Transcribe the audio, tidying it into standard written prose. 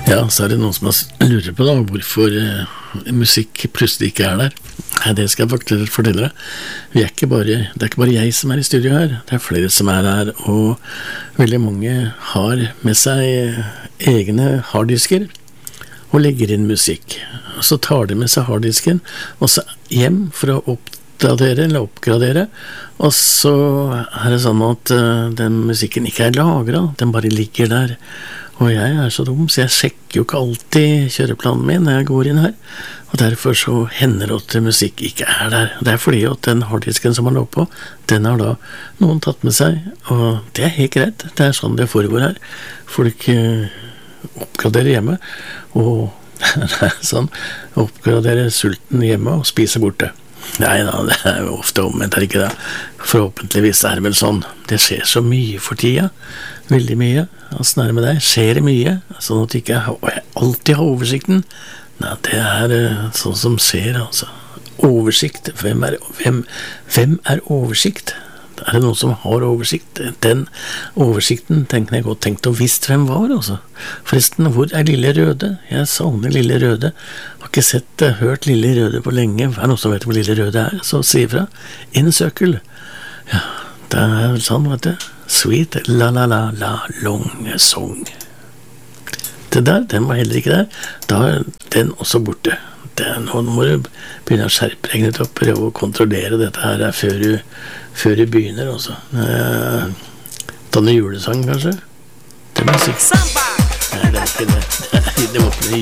Ja, så det noen som lurer på da, hvorfor musikk plutselig ikke der. Nei, det skal jeg fortelle deg. Det er ikke bare jeg som i studio her, det flere som her, og veldig mange har med seg egne harddisker og legger inn musikk. Så tar de med seg harddisken og så hjem for å oppdatere eller oppgradere, og så det sånn at den musikken ikke lagret, den bare ligger der. Og jeg så dum, så jeg sjekker jo ikke alltid kjøreplanen min når jeg går inn her, og derfor så hender det at musikk ikke der. Det fordi at den harddisken som man lå på, den har da noen tatt med seg, og det helt greit, det sånn det foregår her. Folk oppgraderer hjemme, og det sånn, oppgraderer sulten hjemme og spiser borte. Nei da, det jo ofte omvendt, ikke det? Forhåpentligvis det vel sånn. Det skjer så mye for tida, veldig mye. Hvordan det med deg? Skjer det mye? Sånn at du ikke alltid har oversikten? Nei, det sånn som skjer, altså. Oversikt, hvem oversikt? Det noen som har oversikt? Den oversikten tenker jeg godt tenkt og visst hvem var, altså. Forresten, hvor Lille Røde? Jeg savner Lille Røde. Har ikke hørt Lille Røde på lenge. Det noen som vet hvor Lille Røde så si ifra. Innsøkel. Ja, det vel sånn, vet du. Sweet la la la la long song. Det der, den var heller ikke der. Da den også borte. Nå må du begynne å skjerpe deg litt opp, prøve å kontrollere dette her før du begynner også. Ta en julesang kanskje? Det musikk. Nei, det ikke det. Det var ikke det.